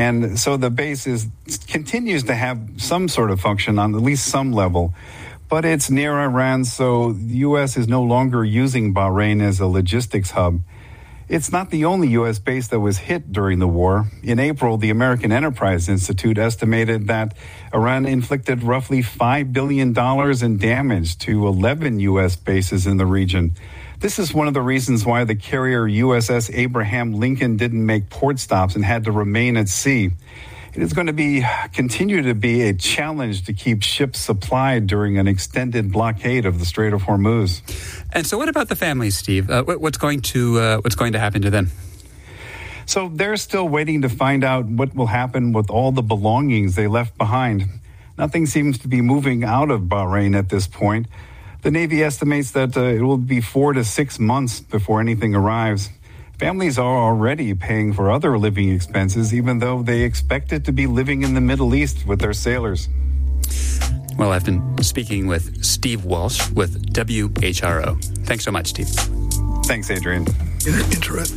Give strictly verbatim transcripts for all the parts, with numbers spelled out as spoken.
And so the base is continues to have some sort of function on at least some level. But it's near Iran, so the U S is no longer using Bahrain as a logistics hub. It's not the only U S base that was hit during the war. In April, the American Enterprise Institute estimated that Iran inflicted roughly five billion dollars in damage to eleven U S bases in the region. This is one of the reasons why the carrier U S S Abraham Lincoln didn't make port stops and had to remain at sea. It is going to be continue to be a challenge to keep ships supplied during an extended blockade of the Strait of Hormuz. And so, what about the families, Steve? Uh, what's going to uh, what's going to happen to them? So they're still waiting to find out what will happen with all the belongings they left behind. Nothing seems to be moving out of Bahrain at this point. The Navy estimates that uh, it will be four to six months before anything arrives. Families are already paying for other living expenses, even though they expected to be living in the Middle East with their sailors. Well, I've been speaking with Steve Walsh with W H R O. Thanks so much, Steve. Thanks, Adrian. Interest.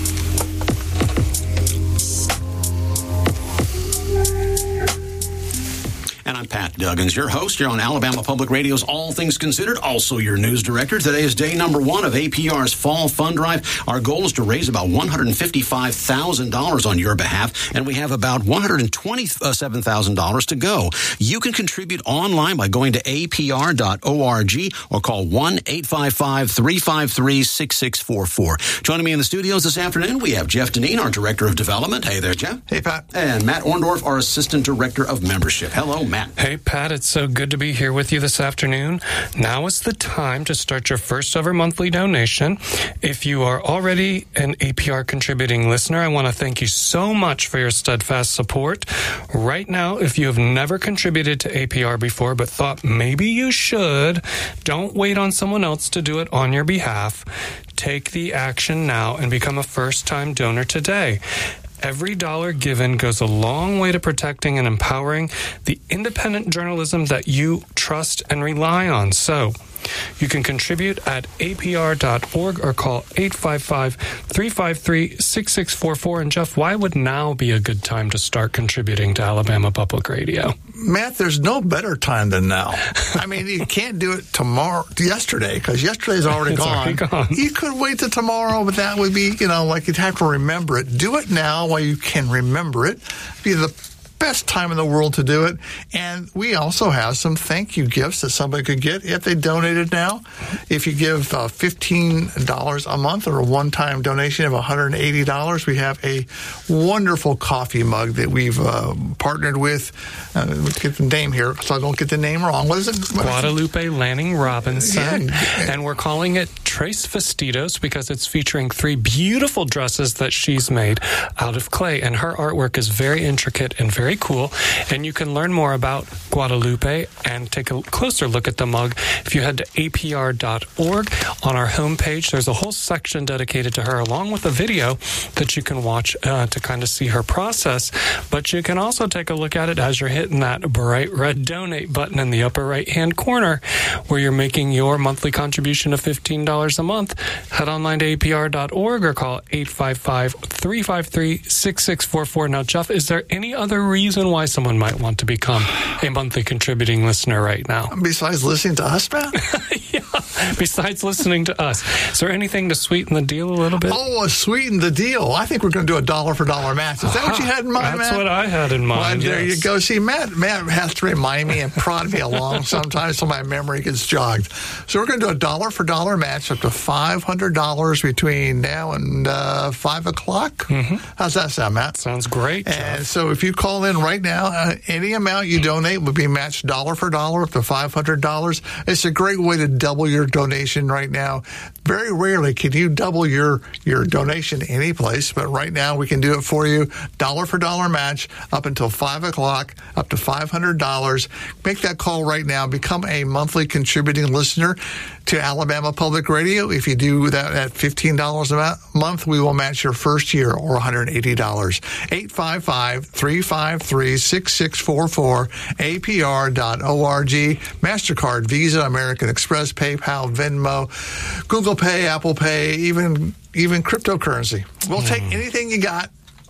And I'm Pat Duggins, your host here on Alabama Public Radio's All Things Considered, also your news director. Today is day number one of A P R's Fall Fund Drive. Our goal is to raise about one hundred fifty-five thousand dollars on your behalf, and we have about one hundred twenty-seven thousand dollars to go. You can contribute online by going to A P R dot org or call one eight five five, three five three, six six four four. Joining me in the studios this afternoon, we have Jeff Deneen, our Director of Development. Hey there, Jeff. Hey, Pat. And Matt Orndorff, our Assistant Director of Membership. Hello, Matt. Hey, Pat, it's so good to be here with you this afternoon. Now is the time to start your first ever monthly donation. If you are already an A P R contributing listener, I want to thank you so much for your steadfast support. Right now, if you have never contributed to A P R before but thought maybe you should, don't wait on someone else to do it on your behalf. Take the action now and become a first-time donor today. Every dollar given goes a long way to protecting and empowering the independent journalism that you trust and rely on. So you can contribute at A P R dot org or call eight five five, three five three, six six four four. And Jeff, why would now be a good time to start contributing to Alabama Public Radio? Matt, there's no better time than now. I mean, you can't do it tomorrow, yesterday, because yesterday's already it's gone. already gone. You could wait till tomorrow, but that would be, you know, like you'd have to remember it. Do it now while you can remember it. Be the best time in the world to do it. And we also have some thank you gifts that somebody could get if they donated now. If you give uh, fifteen dollars a month or a one-time donation of one hundred eighty dollars, we have a wonderful coffee mug that we've uh, partnered with. Uh, let's get the name here so I don't get the name wrong. What is it? Guadalupe Lanning Robinson. Yeah. And we're calling it Trace Vestidos because it's featuring three beautiful dresses that she's made out of clay. And her artwork is very intricate and very Very cool, and you can learn more about Guadalupe and take a closer look at the mug if you head to A P R dot org. On our homepage, there's a whole section dedicated to her, along with a video that you can watch uh, to kind of see her process. But you can also take a look at it as you're hitting that bright red donate button in the upper right-hand corner where you're making your monthly contribution of fifteen dollars a month. Head online to A P R dot org or call eight five five, three five three, six six four four. Now, Jeff, is there any other reason reason why someone might want to become a monthly contributing listener right now? Besides listening to us, Matt? Yeah, besides listening to us. Is there anything to sweeten the deal a little bit? Oh, uh, sweeten the deal. I think we're going to do a dollar for dollar match. Is that what you had in mind, That's Matt? what I had in mind, Well, there yes. you go. See, Matt, Matt has to remind me and prod me along sometimes so my memory gets jogged. So we're going to do a dollar for dollar match up to five hundred dollars between now and uh, five o'clock. Mm-hmm. How's that sound, Matt? Sounds great, Jeff. And so if you call in right now, uh, any amount you donate will be matched dollar for dollar up to five hundred dollars. It's a great way to double your donation right now. Very rarely can you double your, your donation any place, but right now we can do it for you. Dollar for dollar match up until five o'clock, up to five hundred dollars. Make that call right now. Become a monthly contributing listener to Alabama Public Radio. If you do that at fifteen dollars a month, we will match your first year or one hundred eighty dollars. eight five five, three five three, six six four four, A P R dot org. MasterCard, Visa, American Express, PayPal, Venmo, Google Pay, Apple Pay, even even cryptocurrency. We'll take anything you got.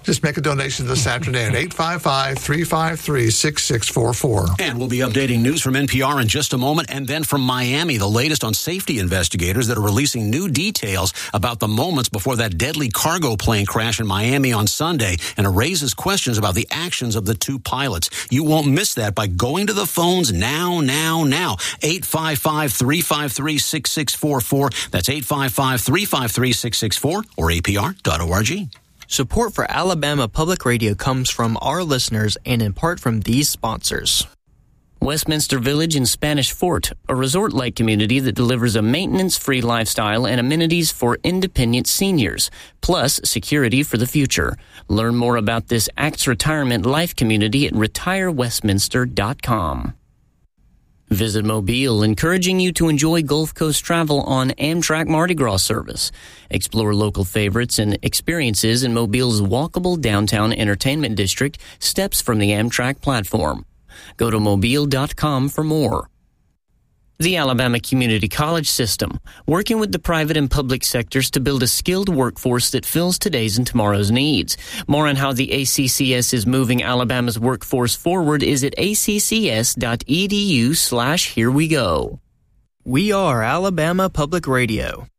Just make a donation this afternoon, eight five five, three five three, six six four four. And we'll be updating news from N P R in just a moment. And then from Miami, the latest on safety investigators that are releasing new details about the moments before that deadly cargo plane crash in Miami on Sunday. And it raises questions about the actions of the two pilots. You won't miss that by going to the phones now, now, now. eight five five, three five three, six six four four. That's eight five five, three five three, six six four or A P R dot org. Support for Alabama Public Radio comes from our listeners and in part from these sponsors. Westminster Village in Spanish Fort, a resort-like community that delivers a maintenance-free lifestyle and amenities for independent seniors, plus security for the future. Learn more about this ACTS Retirement Life community at retire westminster dot com. Visit Mobile, encouraging you to enjoy Gulf Coast travel on Amtrak Mardi Gras service. Explore local favorites and experiences in Mobile's walkable downtown entertainment district, steps from the Amtrak platform. Go to mobile dot com for more. The Alabama Community College System, working with the private and public sectors to build a skilled workforce that fills today's and tomorrow's needs. More on how the A C C S is moving Alabama's workforce forward is at a c c s dot e d u slash here we go. We are Alabama Public Radio.